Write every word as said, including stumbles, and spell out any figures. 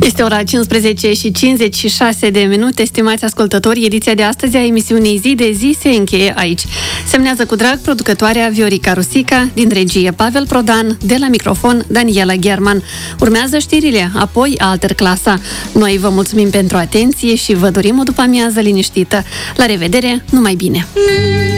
Este ora cincisprezece și cincizeci și șase de minute, stimați ascultători. Ediția de astăzi a emisiunii Zi de Zi se încheie aici. Semnează cu drag producătoarea Viorica Rusica, din regie Pavel Prodan, de la microfon Daniela Gherman. Urmează știrile, apoi Alterclasa. Noi vă mulțumim pentru atenție și vă dorim o după-amiază liniștită. La revedere, numai bine!